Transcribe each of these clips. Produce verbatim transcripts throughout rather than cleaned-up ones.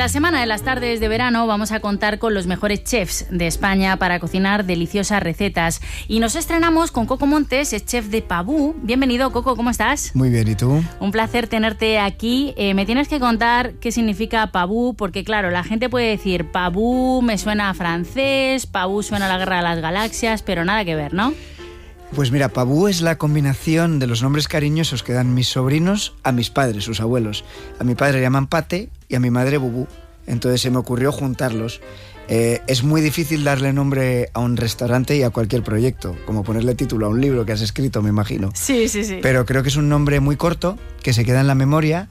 la semana de las tardes de verano vamos a contar con los mejores chefs de España para cocinar deliciosas recetas. Y nos estrenamos con Coco Montes, es chef de Pavú. Bienvenido, Coco, ¿cómo estás? Muy bien, ¿y tú? Un placer tenerte aquí. Eh, me tienes que contar qué significa Pavú, porque claro, la gente puede decir Pavú me suena a francés, Pavú suena a la Guerra de las Galaxias, pero nada que ver, ¿no? Pues mira, Pavú es la combinación de los nombres cariñosos que dan mis sobrinos a mis padres, sus abuelos. A mi padre le llaman Pate y a mi madre Bubú. Entonces se me ocurrió juntarlos. Eh, es muy difícil darle nombre a un restaurante y a cualquier proyecto, como ponerle título a un libro que has escrito, me imagino. Sí, sí, sí. Pero creo que es un nombre muy corto, que se queda en la memoria.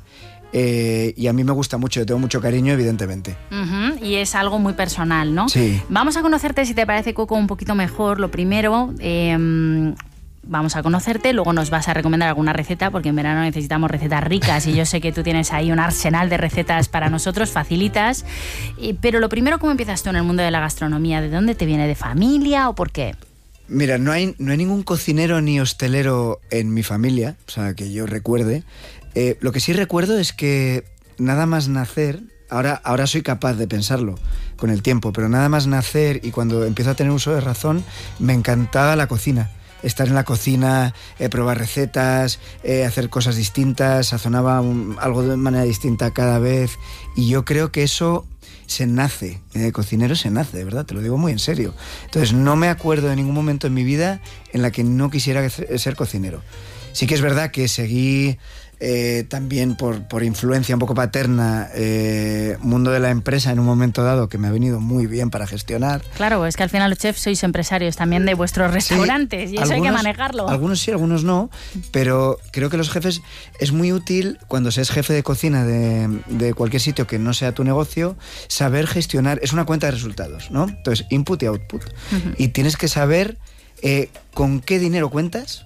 Eh, y a mí me gusta mucho, yo tengo mucho cariño, evidentemente. Uh-huh, y es algo muy personal, ¿no? Sí. Vamos a conocerte, si te parece, Coco, un poquito mejor. Lo primero, eh, vamos a conocerte, luego nos vas a recomendar alguna receta, porque en verano necesitamos recetas ricas y yo sé que tú tienes ahí un arsenal de recetas para nosotros, facilitas. Eh, pero lo primero, ¿cómo empiezas tú en el mundo de la gastronomía? ¿De dónde te viene? ¿De familia o por qué? Mira, no hay, no hay ningún cocinero ni hostelero en mi familia, o sea, que yo recuerde. Eh, lo que sí recuerdo es que nada más nacer, ahora, ahora soy capaz de pensarlo con el tiempo, pero nada más nacer y cuando empiezo a tener uso de razón, me encantaba la cocina. Estar en la cocina, eh, probar recetas, eh, hacer cosas distintas, sazonaba un, algo de manera distinta cada vez. Y yo creo que eso se nace, eh, cocinero se nace, de verdad, te lo digo muy en serio. Entonces no me acuerdo de ningún momento en mi vida en la que no quisiera ser cocinero. Sí que es verdad que seguí eh, también por, por influencia un poco paterna eh, mundo de la empresa en un momento dado que me ha venido muy bien para gestionar. Claro, es que al final los chefs sois empresarios también de vuestros restaurantes, sí, y eso algunos, hay que manejarlo. Algunos sí, algunos no, pero creo que los jefes es muy útil cuando se es jefe de cocina de, de cualquier sitio que no sea tu negocio, saber gestionar, es una cuenta de resultados, ¿no? Entonces, input y output. Uh-huh. Y tienes que saber eh, con qué dinero cuentas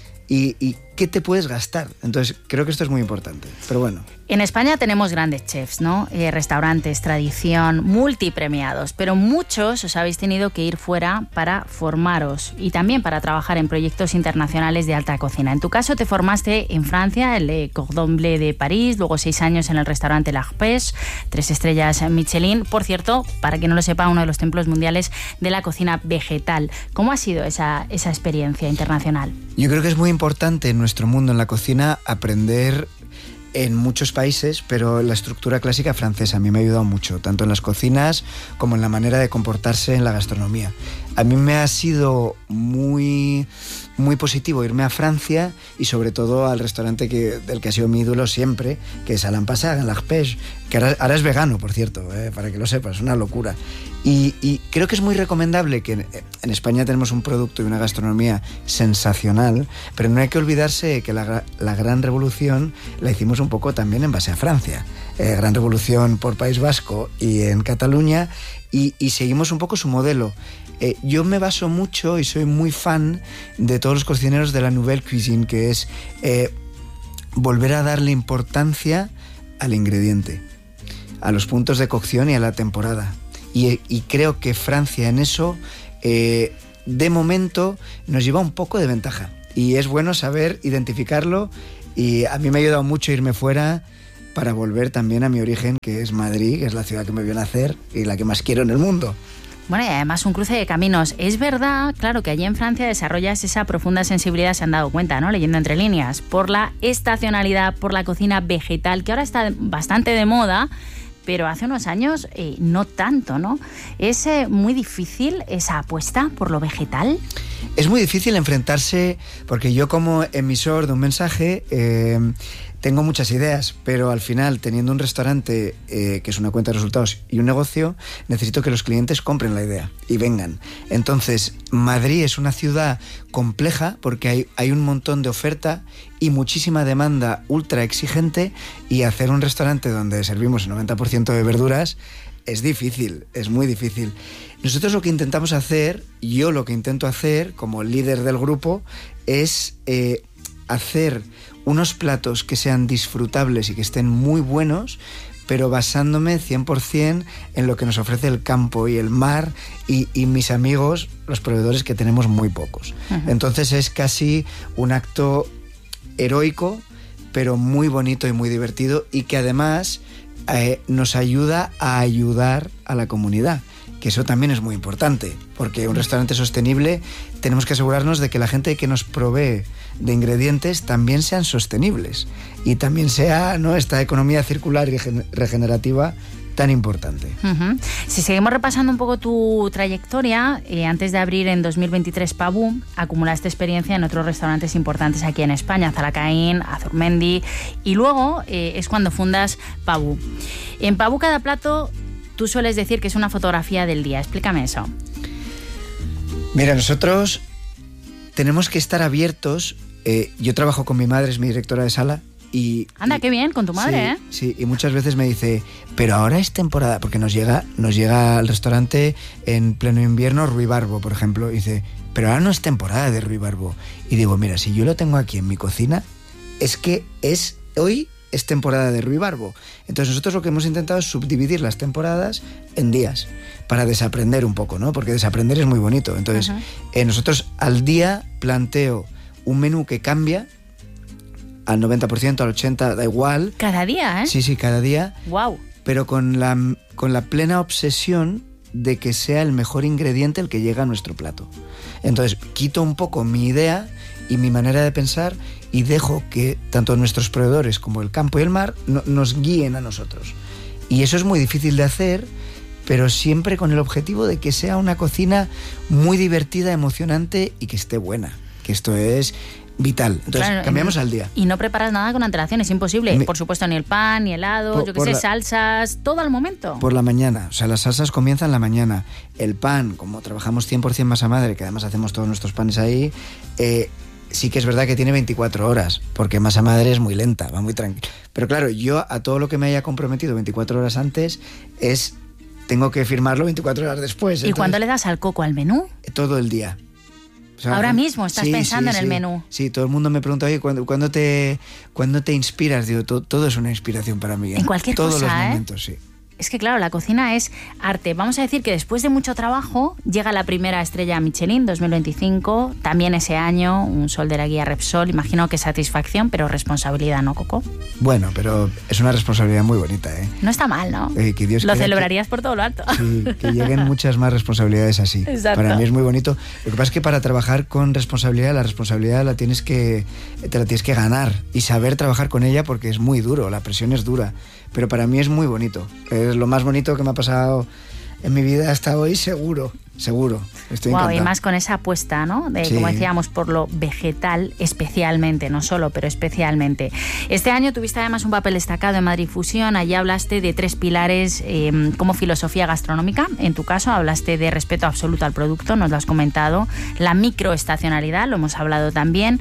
y, y qué te puedes gastar. Entonces, creo que esto es muy importante, pero bueno. En España tenemos grandes chefs, ¿no? Eh, restaurantes, tradición, multipremiados, pero muchos os habéis tenido que ir fuera para formaros y también para trabajar en proyectos internacionales de alta cocina. En tu caso te formaste en Francia, el Le Cordon Bleu de París, luego seis años en el restaurante L'Arpège, tres estrellas Michelin. Por cierto, para quien no lo sepa, uno de los templos mundiales de la cocina vegetal. ¿Cómo ha sido esa, esa experiencia internacional? Yo creo que es muy importante en nuestro mundo, en la cocina, aprender en muchos países, pero la estructura clásica francesa a mí me ha ayudado mucho, tanto en las cocinas como en la manera de comportarse en la gastronomía. A mí me ha sido muy, muy positivo irme a Francia y sobre todo al restaurante que, del que ha sido mi ídolo siempre, que es Alain Passage, en L'Arpège, que ahora, ahora es vegano, por cierto, eh, para que lo sepas, es una locura. Y, y creo que es muy recomendable que en, en España tenemos un producto y una gastronomía sensacional, pero no hay que olvidarse que la, la gran revolución la hicimos un poco también en base a Francia. Eh, gran revolución por País Vasco y en Cataluña, y, y seguimos un poco su modelo. Eh, yo me baso mucho y soy muy fan de todos los cocineros de la Nouvelle Cuisine, que es eh, volver a darle importancia al ingrediente, a los puntos de cocción y a la temporada. Y, y creo que Francia en eso, eh, de momento, nos lleva un poco de ventaja. Y es bueno saber identificarlo, y a mí me ha ayudado mucho irme fuera para volver también a mi origen, que es Madrid, que es la ciudad que me vio nacer y la que más quiero en el mundo. Bueno, y además un cruce de caminos. Es verdad, claro, que allí en Francia desarrollas esa profunda sensibilidad, se han dado cuenta, ¿no? Leyendo entre líneas, por la estacionalidad, por la cocina vegetal, que ahora está bastante de moda, pero hace unos años eh, no tanto, ¿no? ¿Es eh, muy difícil esa apuesta por lo vegetal? Es muy difícil enfrentarse, porque yo como emisor de un mensaje eh, tengo muchas ideas, pero al final, teniendo un restaurante eh, que es una cuenta de resultados y un negocio, necesito que los clientes compren la idea y vengan. Entonces, Madrid es una ciudad compleja porque hay, hay un montón de oferta y muchísima demanda ultra exigente, y hacer un restaurante donde servimos el noventa por ciento de verduras es difícil, es muy difícil. Nosotros lo que intentamos hacer, yo lo que intento hacer como líder del grupo, es eh, hacer unos platos que sean disfrutables y que estén muy buenos, pero basándome cien por ciento en lo que nos ofrece el campo y el mar y, y mis amigos, los proveedores, que tenemos muy pocos. Uh-huh. Entonces es casi un acto heroico, pero muy bonito y muy divertido, y que además eh, nos ayuda a ayudar a la comunidad, que eso también es muy importante, porque un restaurante sostenible tenemos que asegurarnos de que la gente que nos provee de ingredientes también sean sostenibles y también sea, ¿no?, esta economía circular y regenerativa tan importante. Uh-huh. Si seguimos repasando un poco tu trayectoria, eh, antes de abrir en dos mil veintitrés Pabú, acumulaste experiencia en otros restaurantes importantes aquí en España, Zalacaín, Azurmendi, y luego eh, es cuando fundas Pabú. En Pabú cada plato tú sueles decir que es una fotografía del día. Explícame eso. Mira, nosotros tenemos que estar abiertos. Eh, yo trabajo con mi madre, es mi directora de sala. Y, Anda, y, qué bien, con tu madre, sí, ¿eh? Sí, y muchas veces me dice, pero ahora es temporada, porque nos llega, nos llega al restaurante en pleno invierno ruibarbo, por ejemplo, y dice, pero ahora no es temporada de ruibarbo. Y digo, mira, si yo lo tengo aquí en mi cocina, es que es hoy es temporada de ruibarbo. Entonces nosotros lo que hemos intentado es subdividir las temporadas en días, para desaprender un poco, ¿no? Porque desaprender es muy bonito. Entonces, uh-huh. eh, nosotros al día planteo un menú que cambia, al noventa por ciento, al ochenta por ciento, da igual. Cada día, ¿eh? Sí, sí, cada día. Wow. Pero con la, con la plena obsesión de que sea el mejor ingrediente el que llega a nuestro plato. Entonces, quito un poco mi idea y mi manera de pensar y dejo que tanto nuestros proveedores como el campo y el mar no, nos guíen a nosotros. Y eso es muy difícil de hacer, pero siempre con el objetivo de que sea una cocina muy divertida, emocionante y que esté buena. Que esto es vital. Entonces, claro, cambiamos al día. Y no preparas nada con antelación, es imposible. Me, por supuesto, ni el pan, ni helado, por, yo qué sé, la, salsas, todo al momento. Por la mañana. O sea, las salsas comienzan la mañana. El pan, como trabajamos cien por ciento masa madre, que además hacemos todos nuestros panes ahí, eh, sí que es verdad que tiene veinticuatro horas, porque masa madre es muy lenta, va muy tranquila. Pero claro, yo a todo lo que me haya comprometido veinticuatro horas antes, es tengo que firmarlo veinticuatro horas después. ¿Y cuándo le das al coco al menú? Todo el día. O sea, ahora mismo estás sí, pensando sí, en el sí. menú. Sí, todo el mundo me pregunta, oye, ¿cuándo, ¿cuándo, te, ¿cuándo te inspiras? Digo, todo, todo es una inspiración para mí. ¿eh? En cualquier Todos cosa, los ¿eh? momentos, sí. Es que claro, la cocina es arte. Vamos a decir que después de mucho trabajo llega la primera estrella Michelin dos mil veinticinco, también ese año un sol de la guía Repsol. Imagino que satisfacción, pero responsabilidad, ¿no, Coco? Bueno, pero es una responsabilidad muy bonita, ¿eh? No está mal, ¿no? Eh, que Dios lo celebrarías que, por todo lo alto. Sí, que lleguen muchas más responsabilidades así. Exacto. Para mí es muy bonito. Lo que pasa es que para trabajar con responsabilidad, la responsabilidad la tienes que, te la tienes que ganar y saber trabajar con ella, porque es muy duro, la presión es dura. Pero para mí es muy bonito. Es lo más bonito que me ha pasado en mi vida hasta hoy, seguro, seguro. Estoy wow, encantado. Y más con esa apuesta, ¿no? De, sí. Como decíamos, por lo vegetal especialmente, no solo, pero especialmente. Este año tuviste además un papel destacado en Madrid Fusión. Allí hablaste de tres pilares eh, como filosofía gastronómica. En tu caso hablaste de respeto absoluto al producto, nos lo has comentado. La microestacionalidad, lo hemos hablado también.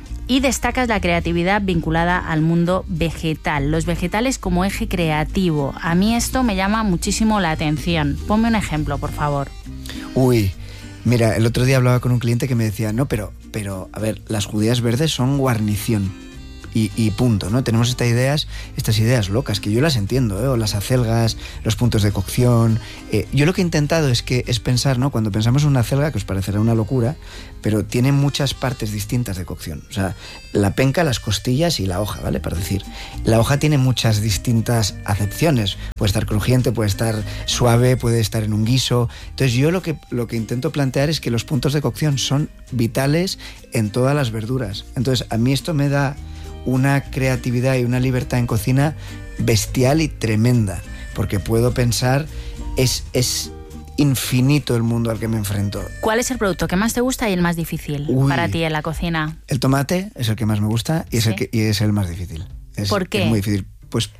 Y destacas la creatividad vinculada al mundo vegetal, los vegetales como eje creativo. A mí esto me llama muchísimo la atención. Ponme un ejemplo, por favor. Uy, mira, el otro día hablaba con un cliente que me decía, no, pero, pero a ver, las judías verdes son guarnición. Y, y punto, ¿no? Tenemos estas ideas, estas ideas locas, que yo las entiendo, ¿eh? O las acelgas, los puntos de cocción. Eh, yo lo que he intentado es que es pensar, ¿no? Cuando pensamos en una acelga, que os parecerá una locura, pero tiene muchas partes distintas de cocción. O sea, la penca, las costillas y la hoja, ¿vale? Para decir, la hoja tiene muchas distintas acepciones. Puede estar crujiente, puede estar suave, puede estar en un guiso. Entonces yo lo que, lo que intento plantear es que los puntos de cocción son vitales en todas las verduras. Entonces a mí esto me da una creatividad y una libertad en cocina bestial y tremenda, porque puedo pensar, es, es infinito el mundo al que me enfrento. ¿Cuál es el producto que más te gusta y el más difícil Uy, para ti en la cocina? El tomate es el que más me gusta y es, ¿Sí? el, que, y es el más difícil. Es, ¿Por qué? Es muy difícil. Pues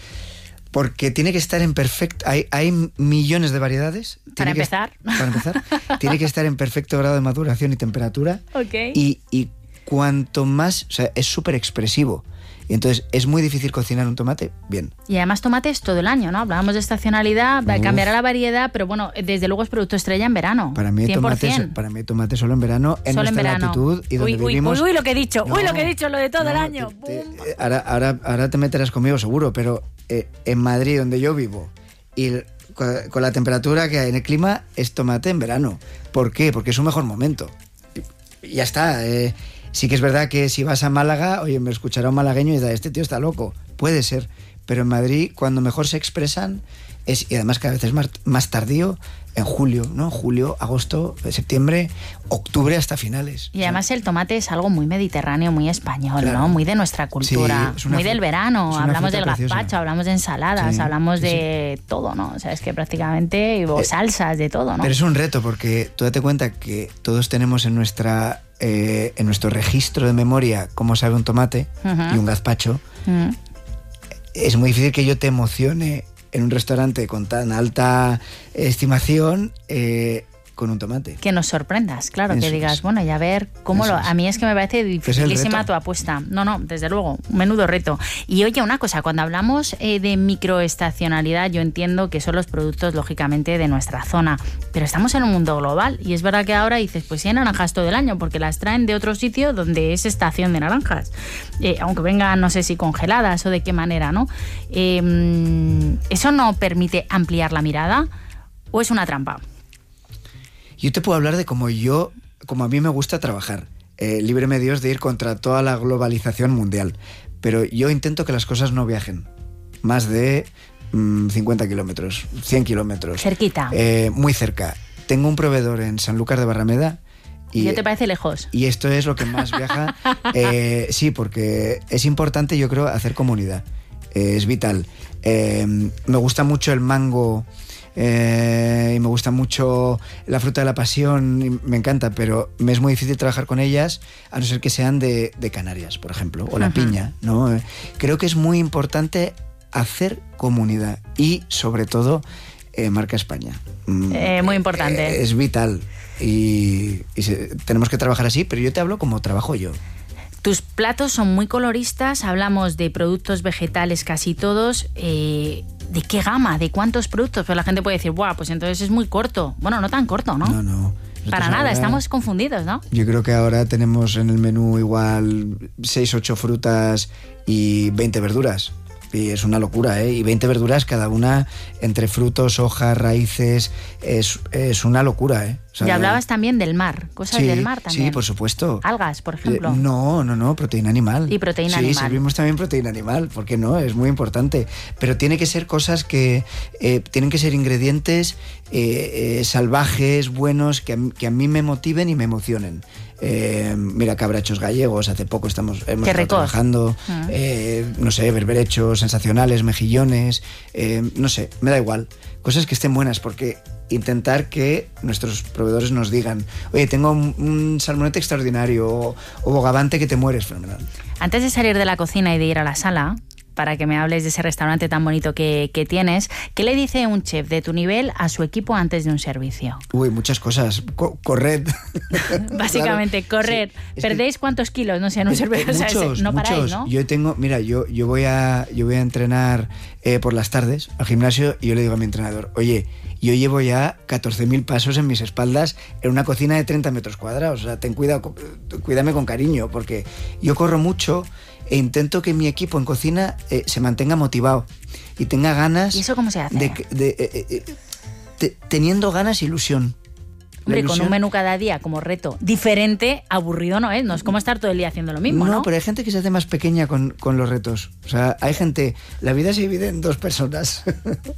porque tiene que estar en perfecto... Hay, hay millones de variedades. Para empezar. Que, para empezar. Tiene que estar en perfecto grado de maduración y temperatura. Okay. Y... y cuanto más, o sea, es súper expresivo. Y entonces es muy difícil cocinar un tomate bien. Y además tomates todo el año, ¿no? Hablábamos de estacionalidad, Uf. cambiará la variedad, pero bueno, desde luego es producto estrella en verano. Para mí tomate, para mí tomate solo en verano, en solo nuestra en verano. latitud y donde uy, vivimos. Uy, uy, lo que he dicho, no, uy, lo que he dicho, lo de todo no, el año. Te, te, ahora, ahora, ahora te meterás conmigo seguro, pero eh, en Madrid, donde yo vivo, y con, con la temperatura que hay en el clima, es tomate en verano. ¿Por qué? Porque es un mejor momento. Y ya está, eh. Sí que es verdad que si vas a Málaga, oye, me escuchará un malagueño y dirá, este tío está loco. Puede ser, pero en Madrid cuando mejor se expresan es, y además cada vez es más, más tardío, en julio, ¿no? Julio, agosto, septiembre, octubre hasta finales. Y además el tomate es algo muy mediterráneo, muy español, claro. ¿no? Muy de nuestra cultura, sí, muy del verano. Hablamos del gazpacho, preciosa. Hablamos de ensaladas, sí, sí, de sí. todo, ¿no? O sea, es que prácticamente, o eh, salsas, de todo, ¿no? Pero es un reto porque tú date cuenta que todos tenemos en nuestra eh, en nuestro registro de memoria cómo sabe un tomate uh-huh. y un gazpacho. Uh-huh. Es muy difícil que yo te emocione en un restaurante con tan alta estimación eh, con un tomate. Que nos sorprendas, claro, Eso que digas, es. bueno, y a ver cómo Eso lo... Es. A mí es que me parece dificilísima tu apuesta. No, no, desde luego, menudo reto. Y oye, una cosa, cuando hablamos eh, de microestacionalidad, yo entiendo que son los productos, lógicamente, de nuestra zona, pero estamos en un mundo global y es verdad que ahora dices, pues sí hay naranjas todo el año, porque las traen de otro sitio donde es estación de naranjas. Eh, aunque vengan, no sé si congeladas o de qué manera, ¿no? Eh, ¿Eso no permite ampliar la mirada o es una trampa? Yo te puedo hablar de cómo yo, como a mí me gusta trabajar. Eh, líbreme Dios de ir contra toda la globalización mundial. Pero yo intento que las cosas no viajen más de mmm, cincuenta kilómetros, cien kilómetros. Cerquita. Eh, muy cerca. Tengo un proveedor en Sanlúcar de Barrameda. ¿Y ¿Y te parece lejos? Y esto es lo que más viaja. eh, sí, porque es importante, yo creo, hacer comunidad. Eh, es vital. Eh, me gusta mucho el mango... Eh, y me gusta mucho la fruta de la pasión, y me encanta, pero me es muy difícil trabajar con ellas a no ser que sean de, de Canarias, por ejemplo, o la uh-huh. piña, ¿no? Creo que es muy importante hacer comunidad y, sobre todo, eh, marca España. Eh, muy importante. Eh, es vital y, y se, tenemos que trabajar así, pero yo te hablo como trabajo yo. Tus platos son muy coloristas, hablamos de productos vegetales casi todos. Eh, ¿De qué gama? ¿De cuántos productos? Pues la gente puede decir, ¡buah! Pues entonces es muy corto. Bueno, no tan corto, ¿no? No, no. Nosotros Para nada, ahora, estamos confundidos, ¿no? Yo creo que ahora tenemos en el menú igual seis, ocho frutas y veinte verduras. Y es una locura, ¿eh? Y veinte verduras cada una entre frutos, hojas, raíces. Es, es una locura, ¿eh? O sea, y hablabas también del mar, cosas sí, del mar también. Sí, por supuesto. Algas, por ejemplo. Eh, no, no, no, proteína animal. Y proteína sí, animal. Sí, servimos también proteína animal, ¿por qué no? Es muy importante. Pero tiene que ser cosas que... Eh, tienen que ser ingredientes eh, eh, salvajes, buenos, que a, que a mí me motiven y me emocionen. Eh, mira, cabrachos gallegos, hace poco estamos hemos estado trabajando, uh-huh. eh, no sé, berberechos sensacionales, mejillones, eh, no sé, me da igual. Cosas que estén buenas, porque intentar que nuestros proveedores nos digan, oye, tengo un, un salmonete extraordinario o, o bogavante que te mueres, fenomenal. Antes de salir de la cocina y de ir a la sala, para que me hables de ese restaurante tan bonito que, que tienes, ¿qué le dice un chef de tu nivel a su equipo antes de un servicio? Uy, muchas cosas. Co- corred. Básicamente, claro. corred. Sí, ¿Perdéis que, cuántos kilos? No sé, en un servicio. Muchos, o sea, no muchos. Paráis, ¿no? Yo tengo, mira, yo, yo, voy, a, yo voy a entrenar eh, por las tardes al gimnasio y yo le digo a mi entrenador, oye, yo llevo ya catorce mil pasos en mis espaldas en una cocina de treinta metros cuadrados. O sea, ten cuidado, cuídame con cariño, porque yo corro mucho e intento que mi equipo en cocina eh, se mantenga motivado y tenga ganas. ¿Y eso cómo se hace? De, de, de, eh, eh, te, teniendo ganas e ilusión. Hombre, ilusión... con un menú cada día como reto diferente, aburrido no es. No es como estar todo el día haciendo lo mismo, ¿no? No, pero hay gente que se hace más pequeña con, con los retos. O sea, hay gente... La vida se divide en dos personas.